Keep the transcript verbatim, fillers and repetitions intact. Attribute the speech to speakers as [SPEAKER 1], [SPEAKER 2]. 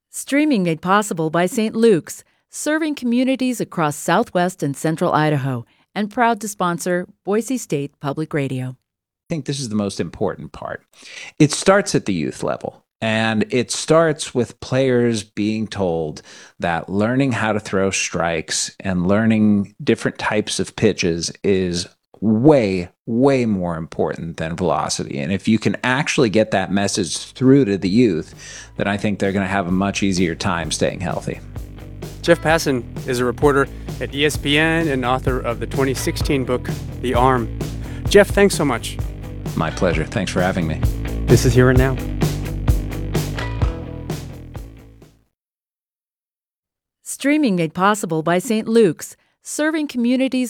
[SPEAKER 1] Streaming made possible by Saint Luke's, serving communities across southwest and central Idaho, and proud to sponsor Boise State Public Radio.
[SPEAKER 2] I think this is the most important part. It starts at the youth level, and it starts with players being told that learning how to throw strikes and learning different types of pitches is way, way more important than velocity. And if you can actually get that message through to the youth, then I think they're going to have a much easier time staying healthy.
[SPEAKER 3] Jeff Passan is a reporter at E S P N and author of the twenty sixteen book, The Arm. Jeff, thanks so much.
[SPEAKER 2] My pleasure. Thanks for having me.
[SPEAKER 3] This is Here and Now.
[SPEAKER 1] Streaming made possible by Saint Luke's, serving communities